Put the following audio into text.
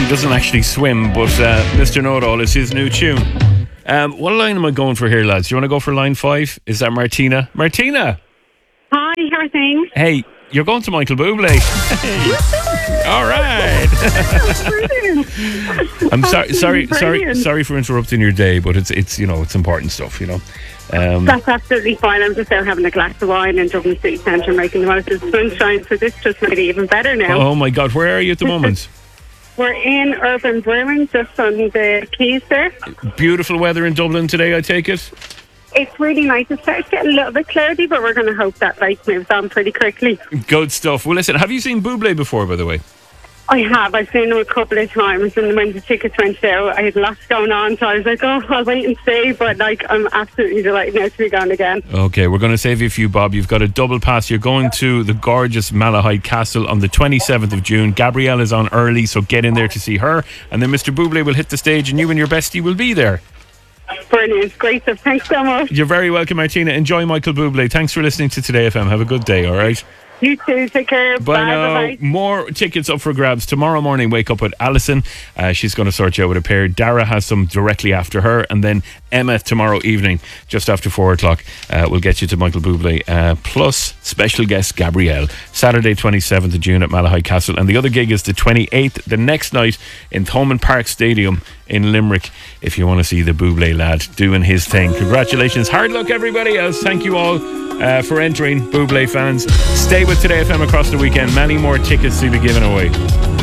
He doesn't actually swim, but Mr. Know-It-All is his new tune. What line am I going for here, lads? Do you want to go for line 5? Is that Martina? Martina! Hi, how are things? Hey, you're going to Michael Bublé. Hey. All right. I'm sorry for interrupting your day, but it's it's important stuff, That's absolutely fine. I'm just out having a glass of wine in Dublin City Centre, making the most of the sunshine, so this just made it even better now. Oh my God, where are you at the moment? We're in Urban Brewing, just on the quays there. Beautiful weather in Dublin today, I take it? It's really nice. It starts getting a little bit cloudy, but we're going to hope that light moves on pretty quickly. Good stuff. Well, listen, have you seen Bublé before, by the way? I have. I've seen him a couple of times, and when the tickets went out, I had lots going on, so I was like, I'll wait and see, but I'm absolutely delighted now to be gone again. Okay, we're going to save you a few, Bob. You've got a double pass. You're going to the gorgeous Malahide Castle on the 27th of June. Gabrielle is on early, so get in there to see her, and then Mr. Bublé will hit the stage, and you and your bestie will be there. Brilliant. Great stuff. Thanks so much. You're very welcome, Martina. Enjoy Michael Bublé. Thanks for listening to Today FM. Have a good day, all right? You too. Take care. Bye now. Bye. More tickets up for grabs. Tomorrow morning, wake up with Alison. She's going to sort you out with a pair. Dara has some directly after her. And then Emma tomorrow evening, just after 4 o'clock, will get you to Michael Bublé. Plus, special guest Gabrielle. Saturday, 27th of June at Malahide Castle. And the other gig is the 28th, the next night in Thomond Park Stadium in Limerick. If you want to see the Bublé lad doing his thing. Congratulations. Hard luck, everybody else. Thank you all for entering, Bublé fans. Stay with Today FM across the weekend. Many more tickets to be given away.